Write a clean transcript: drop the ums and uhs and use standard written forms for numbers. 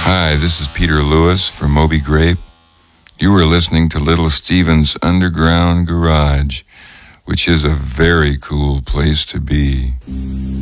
Hi, this is Peter Lewis from Moby Grape. You were listening to Little Steven's Underground Garage, which is a very cool place to be.